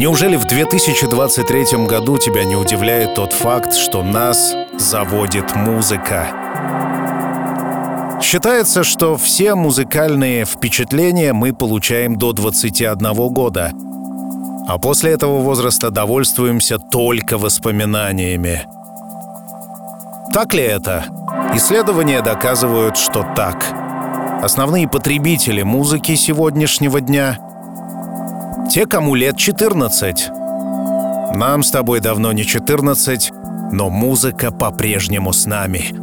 Неужели в 2023 году тебя не удивляет тот факт, что нас заводит музыка? Считается, что все музыкальные впечатления мы получаем до 21 года, а после этого возраста довольствуемся только воспоминаниями. Так ли это? Исследования доказывают, что так. Основные потребители музыки сегодняшнего дня — те, кому лет 14. Нам с тобой давно не 14, но музыка по-прежнему с нами.